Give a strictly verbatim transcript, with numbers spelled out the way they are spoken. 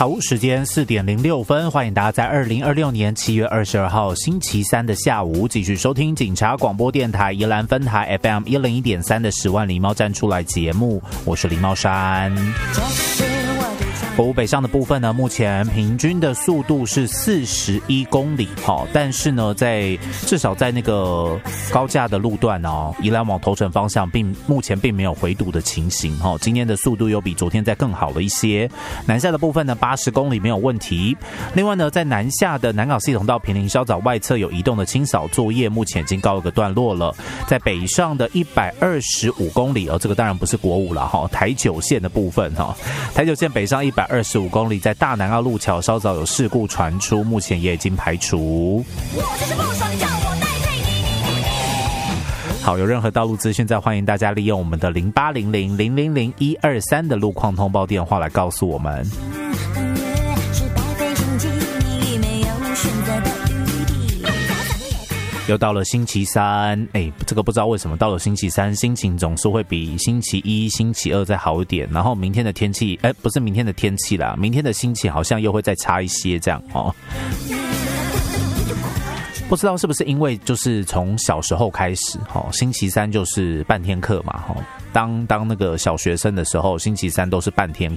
好，时间四点零六分，欢迎大家在二零二六年七月二十二号星期三的下午继续收听警察广播电台宜兰分台 F M 一零一点三的十万狸猫站出来节目，我是林茂山。北北上的部分呢，目前平均的速度是四十一公里，好，但是呢，在至少在那个高架的路段哦，宜兰往头城方向并目前并没有回堵的情形，哈，今天的速度又比昨天再更好了一些。南下的部分呢，八十公里没有问题。另外呢，在南下的南港系统到坪林稍早外侧有移动的清扫作业，目前已经告一个段落了。在北上的一百二十五公里，哦，这个当然不是国五了哈，台九线的部分哈，台九线北上一百二十五公里，在大南澳路桥稍早有事故传出，目前也已经排除。好，有任何道路资讯，再欢迎大家利用我们的零八零零零零零一二三的路况通报电话来告诉我们。又到了星期三，哎，这个不知道为什么到了星期三，心情总是会比星期一、星期二再好一点。然后明天的天气，哎，不是明天的天气啦，明天的心情好像又会再差一些，这样哦。不知道是不是因为就是从小时候开始，哦，星期三就是半天课嘛，哦，当当那个小学生的时候，星期三都是半天